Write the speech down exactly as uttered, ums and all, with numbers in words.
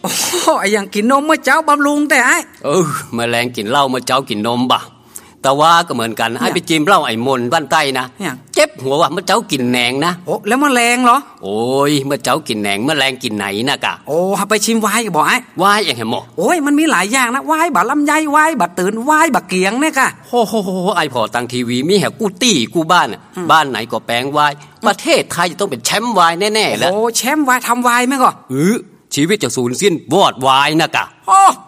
โอ้ไอ้อย่างกินนมเมื่อเจ้าบำรุงแต่ไอ้เออแมลงกินเหล้าเมื่อเจ้ากินนมบ่แต่ว่าก็เหมือนกันไอ้ไปจิ้มเหล้าไอ้มนบ้านใต้นะเจ็บหัวว่ะเมื่อเจ้ากินแหนงนะโอ้แล้วแมลงเหรอโอ้ยเมื่อเจ้ากินแหนงแมลงกินไหนนะกะโอ้ไปชิมไวน์ก็บอกไอ้ไวน์อย่างไรหมอโอ้ยมันมีหลายอย่างนะไวน์บะลำไยไวน์บะตื่นไวน์บะเกียงเนี่ยกะโอ้โหไอ้พอตังทีวีมีแหกกูตี้กูบ้านบ้านไหนก็แปลงไวน์ประเทศไทยจะต้องเป็นแชมป์ไวน์แน่ๆแล้วโอ้แชมป์ไวน์ทำไวน์ไหมก็เออชีวิตจะสูญสิ้นวอดไวน์นะกะโอ้